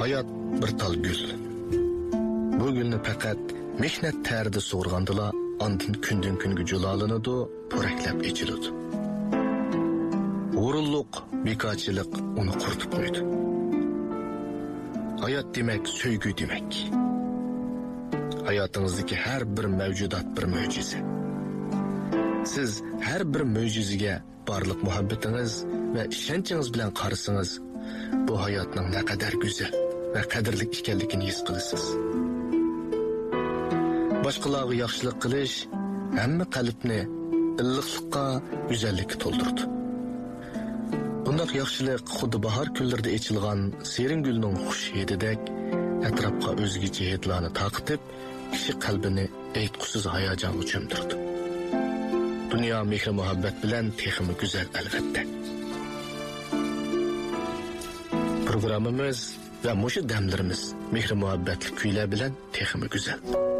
Hayat bir tal gül. Bu gülni faqat mehnat tarida so'rgandila andin kundan kunga julolanadi, po'raklab echiladi. O'rinliq, bekorchilik uni quritib qo'ydi. Hayat demak so'ygu demak. Hayotingizdagi har bir mavjudot bir mo'jiza. Siz har bir mo'jizaga barliq muhabbatingiz va ishonchingiz bilan qarasangiz, bu hayotning naqadar go'zal va qadrli ekanligini his qilasiz. Boshqalarga yaxshilik qilish hamma qalbni illiqlikqa, go'zallikka to'ldirdi. Bunday yaxshilik xuddi bahor kunlarida echilgan serin gulning xush hididek atrofga o'zgacha hidlarni taqitib, kishi qalbini aytqusiz hayajonga cho'mdirdi. Dunyo mehr muhabbat bilan texmi go'zal albatta. Programmamiz va mushu damlarimiz mehr muhabbatli kuylar bilan texmi go'zal.